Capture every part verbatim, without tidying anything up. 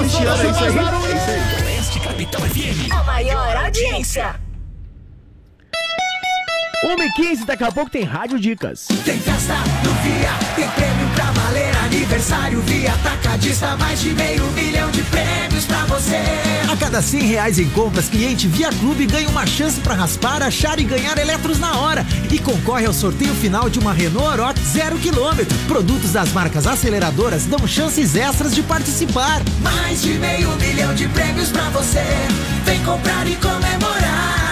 Cristiano, é isso aí. É isso aí. Oeste Capital F M. A maior audiência. uma e quinze, daqui a pouco tem Rádio Dicas. Tem festa no Via, tem prêmio pra valer, aniversário Via Atacadista, mais de meio milhão de prêmios pra você. A cada cem reais em compras, cliente Via Clube ganha uma chance pra raspar, achar e ganhar eletros na hora. E concorre ao sorteio final de uma Renault Aroc zero quilômetro. Produtos das marcas aceleradoras dão chances extras de participar. Mais de meio milhão de prêmios pra você. Vem comprar e comemorar.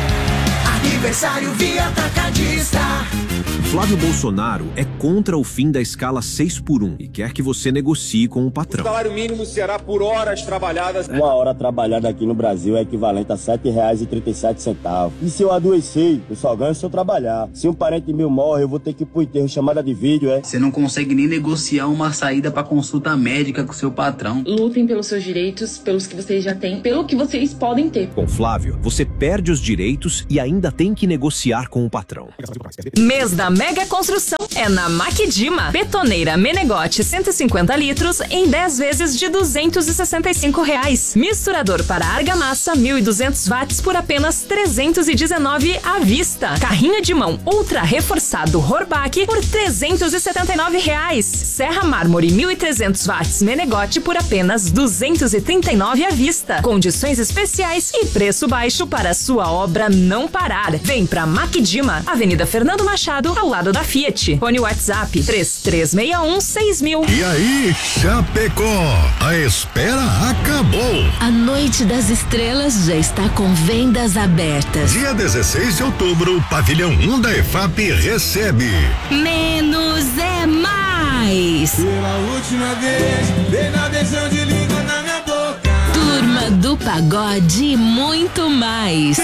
Aniversário Via Atacadista. Flávio Bolsonaro é contra o fim da escala seis por um e quer que você negocie com o patrão. O salário mínimo será por horas trabalhadas. Uma hora trabalhada aqui no Brasil é equivalente a sete reais e trinta e sete centavos. E se eu adoecer, eu só ganho se eu trabalhar. Se um parente meu morre, eu vou ter que ir pro enterro, chamada de vídeo, é? Você não consegue nem negociar uma saída pra consulta médica com seu patrão. Lutem pelos seus direitos, pelos que vocês já têm, pelo que vocês podem ter. Com Flávio, você perde os direitos e ainda tem que negociar com o patrão. Mês da Mega Construção é na Maquidima. Betoneira Menegote cento e cinquenta litros em dez vezes de duzentos e sessenta e cinco reais. Misturador para argamassa mil e duzentos watts por apenas trezentos e dezenove à vista. Carrinho de mão ultra reforçado Horbach por trezentos e setenta e nove reais. Serra Mármore mil e trezentos watts Menegote por apenas duzentos e trinta e nove à vista. Condições especiais e preço baixo para sua obra não parar. Vem pra Maquidima, Avenida Fernando Machado, ao lado da Fiat. Fone WhatsApp três três seis um seis mil. E aí, Chapecó, a espera acabou. A Noite das Estrelas já está com vendas abertas. Dia dezesseis de outubro, Pavilhão um da EFAP recebe Menos é Mais. Pela última vez, dei na beijão de língua na minha boca. Turma do Pagode e muito mais.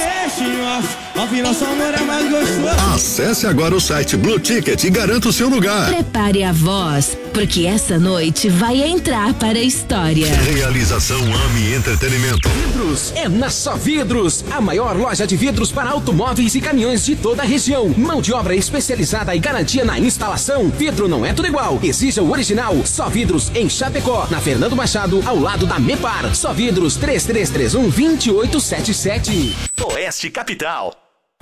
Nosso amor é mais gostoso. Acesse agora o site Blue Ticket e garanta o seu lugar. Prepare a voz, porque essa noite vai entrar para a história. Realização AMI Entretenimento. Vidros é na Só Vidros, a maior loja de vidros para automóveis e caminhões de toda a região. Mão de obra especializada e garantia na instalação. Vidro não é tudo igual, exija o original. Só Vidros em Chapecó, na Fernando Machado, ao lado da Mepar. Só Vidros três três três um, dois oito sete sete. Oeste Capital.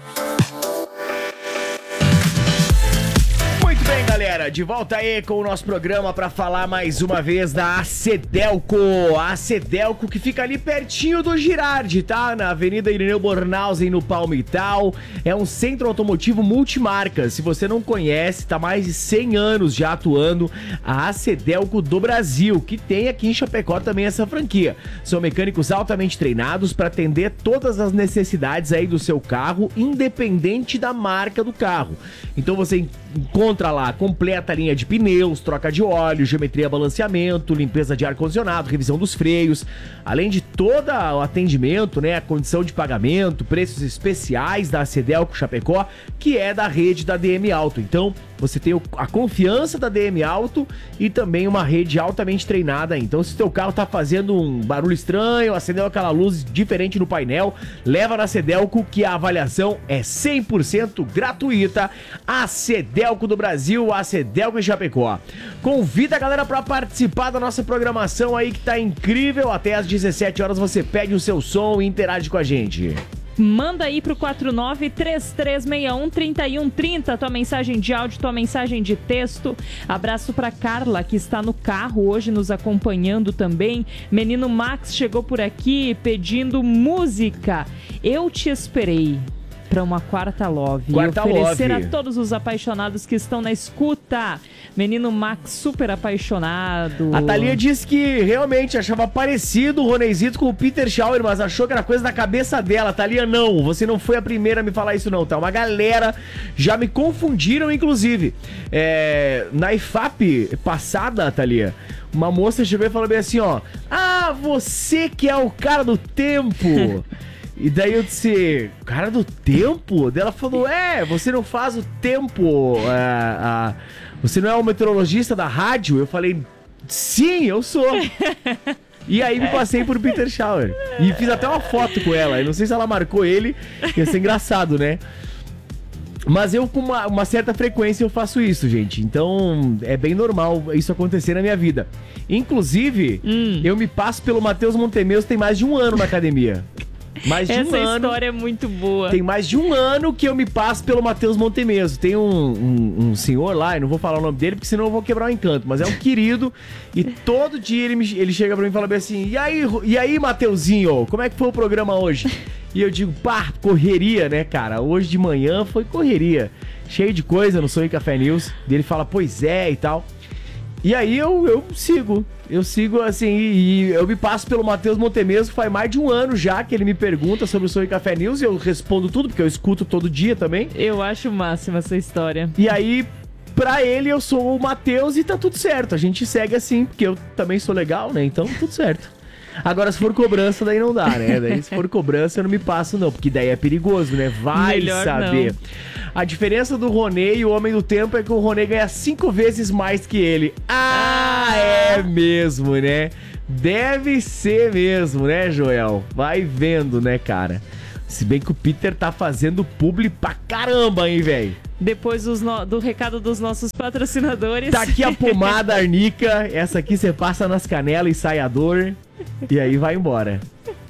Muito bem, galera, de volta aí com o nosso programa para falar mais uma vez da Acedelco. A Acedelco que fica ali pertinho do Girardi, tá? Na Avenida Irineu Bornhausen, no Palmital. É um centro automotivo multimarcas. Se você não conhece, tá mais de cem anos já atuando a Acedelco do Brasil, que tem aqui em Chapecó também essa franquia. São mecânicos altamente treinados para atender todas as necessidades aí do seu carro, independente da marca do carro. Então você encontra lá completa a linha de pneus, troca de óleo, geometria, balanceamento, limpeza de ar-condicionado, revisão dos freios, além de todo o atendimento, né, a condição de pagamento, preços especiais da Acedelco Chapecó, que é da rede da D M Auto. Então, você tem a confiança da D M Auto e também uma rede altamente treinada. Então, se o teu carro tá fazendo um barulho estranho, acendeu aquela luz diferente no painel, leva na Acedelco que a avaliação é cem por cento gratuita. Acedelco do Brasil, Acedelco em Chapecó. Convida a galera para participar da nossa programação aí que tá incrível. Até às dezessete horas você pede o seu som e interage com a gente. Manda aí pro quatro nove três três seis um, três um três zero tua mensagem de áudio, tua mensagem de texto. Abraço pra Carla, que está no carro hoje nos acompanhando também. Menino Max chegou por aqui pedindo música. Eu Te Esperei. Para uma quarta love. Quarta e oferecer love. a todos os apaixonados que estão na escuta. Menino Max, super apaixonado. A Thalia disse que realmente achava parecido o Ronezito com o Peter Schauer, mas achou que era coisa da cabeça dela. Thalia, não, você não foi a primeira a me falar isso não, tá? Uma galera já me confundiram, inclusive. É, na I F A P passada, Thalia, uma moça chegou e falou bem assim, ó: ah, você que é o cara do tempo. E daí eu disse, cara do tempo? Daí ela falou, é, você não faz o tempo, é, é, você não é o meteorologista da rádio? Eu falei, sim, eu sou. E aí me passei por Peter Schauer. E fiz até uma foto com ela. Eu não sei se ela marcou ele, ia ser engraçado, né? Mas eu, com uma, uma certa frequência, eu faço isso, gente. Então, é bem normal isso acontecer na minha vida. Inclusive, hum. eu me passo pelo Matheus Montemeus tem mais de um ano na academia. Mais de Essa um ano. história é muito boa. Tem mais de um ano que eu me passo pelo Matheus Montemeso. Tem um, um, um senhor lá, eu não vou falar o nome dele, porque senão eu vou quebrar o encanto. Mas é um querido. E todo dia ele, me, ele chega pra mim e fala bem assim: E aí, e aí, Mateuzinho, como é que foi o programa hoje? E eu digo, pá, correria, né, cara? Hoje de manhã foi correria. Cheio de coisa no Sonho Café News. E ele fala, pois é, e tal. E aí eu, eu sigo. Eu sigo assim, e, e eu me passo pelo Matheus Montemeso, faz mais de um ano já que ele me pergunta sobre o Sonho Café News e eu respondo tudo, porque eu escuto todo dia também. Eu acho máxima essa história. E aí, pra ele, eu sou o Matheus e tá tudo certo. A gente segue assim, porque eu também sou legal, né? Então, tudo certo. Agora, se for cobrança, daí não dá, né? Daí, se for cobrança, eu não me passo, não. Porque daí é perigoso, né? Vai Melhor saber. Não. A diferença do Ronei e o Homem do Tempo é que o Ronei ganha cinco vezes mais que ele. Ah, é mesmo, né? Deve ser mesmo, né, Joel? Vai vendo, né, cara? Se bem que o Peter tá fazendo publi pra caramba, hein, velho? Depois dos no... do recado dos nossos patrocinadores. Tá aqui a pomada Arnica. Essa aqui você passa nas canelas e sai a dor. E aí vai embora.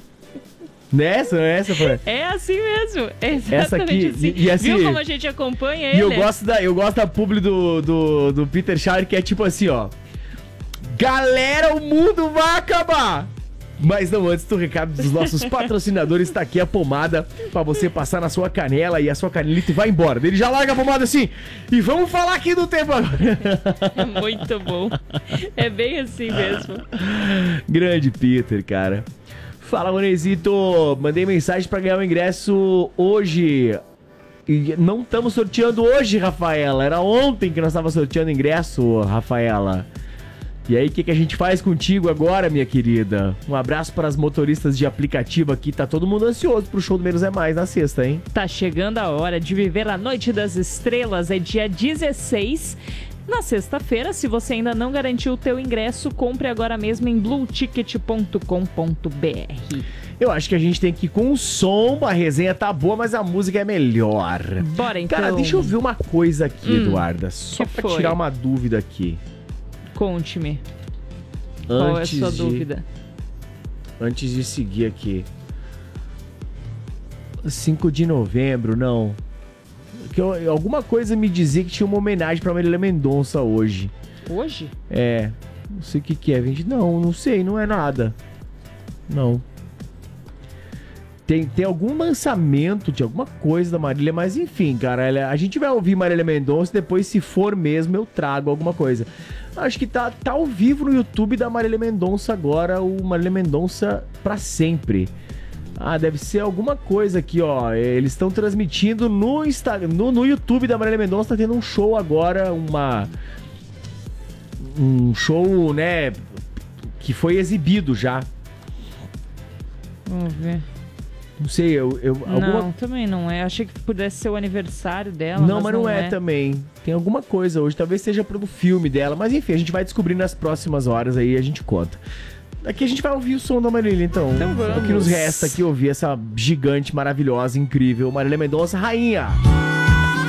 Nessa, essa foi. É assim mesmo. É exatamente essa aqui, assim. E, e assim. Viu como a gente acompanha ele? E eu gosto da, eu gosto da publi do, do, do Peter Schauer, que é tipo assim, ó. Galera, o mundo vai acabar! Mas não, antes do recado dos nossos patrocinadores, tá aqui a pomada pra você passar na sua canela e a sua canelita e vai embora. Ele já larga a pomada assim, e vamos falar aqui do tempo agora. É muito bom. É bem assim mesmo. Grande Peter, cara. Fala, Ronezito. Mandei mensagem pra ganhar o ingresso hoje. E não estamos sorteando hoje, Rafaela. Era ontem que nós estávamos sorteando ingresso, Rafaela. E aí, o que, que a gente faz contigo agora, minha querida? Um abraço para as motoristas de aplicativo aqui. Tá todo mundo ansioso pro show do Menos é Mais na sexta, hein? Tá chegando a hora de viver a Noite das Estrelas. É dia dezesseis. Na sexta-feira, se você ainda não garantiu o teu ingresso, compre agora mesmo em blue ticket ponto com ponto b r. Eu acho que a gente tem que ir com o som, a resenha tá boa, mas a música é melhor. Bora então. Cara, deixa eu ver uma coisa aqui, hum, Eduarda, só que pra foi? tirar uma dúvida aqui. Conte-me. Qual é a sua de... dúvida? Antes de seguir aqui. cinco de novembro, não. Que eu, alguma coisa me dizia que tinha uma homenagem pra Marília Mendonça hoje. Hoje? É. Não sei o que que é, gente. Não, não sei, não é nada. Não. Tem, tem algum lançamento de alguma coisa da Marília, mas enfim, cara, ela, a gente vai ouvir Marília Mendonça, depois, se for mesmo, eu trago alguma coisa. Acho que tá, tá ao vivo no YouTube da Marília Mendonça agora, o Marília Mendonça pra sempre. Ah, deve ser alguma coisa aqui, ó. Eles estão transmitindo no Instagram, no, no YouTube da Marília Mendonça, tá tendo um show agora, uma... Um show, né, que foi exibido já. Vamos ver. Não sei, eu... eu não, alguma... também não é. Achei que pudesse ser o aniversário dela, Não, mas, mas não, não é, é também. Tem alguma coisa hoje, talvez seja pro filme dela, mas enfim, a gente vai descobrir nas próximas horas aí, a gente conta. Aqui a gente vai ouvir o som da Marília, então. Então vamos. O que nos resta aqui ouvir essa gigante, maravilhosa, incrível Marília Mendonça, rainha.